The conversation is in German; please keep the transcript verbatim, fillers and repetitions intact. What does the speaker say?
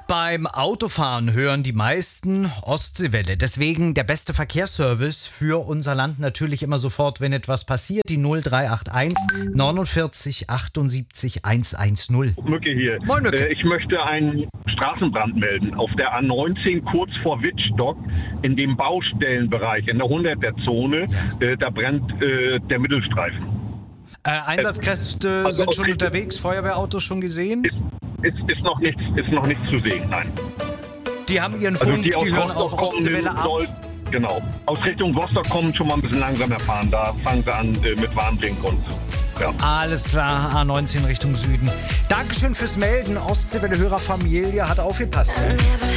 Beim Autofahren hören die meisten Ostseewelle. Deswegen der beste Verkehrsservice für unser Land natürlich immer sofort, wenn etwas passiert. Die null drei acht eins neunundvierzig achtundsiebzig hundertzehn. Mücke hier. Moin, Mücke. Äh, ich möchte einen Straßenbrand melden. Auf der A neunzehn kurz vor Wittstock in dem Baustellenbereich, in der hunderter-Zone, äh, da brennt äh, der Mittelstreifen. Äh, Einsatzkräfte Also sind schon okay. unterwegs, Feuerwehrautos schon gesehen. Ist, ist, ist, noch nichts, ist noch nichts zu sehen, nein. Die haben ihren Also Funk, die, aus hören Rostock auch kommen, Ostseewelle ab. soll- Genau. Aus Richtung Rostock kommen schon mal ein bisschen langsamer fahren. Da fangen sie an äh, mit Warnblink und ja. Alles klar, A neunzehn Richtung Süden. Dankeschön fürs Melden. Ostseewelle-Hörerfamilie hat aufgepasst. Ne?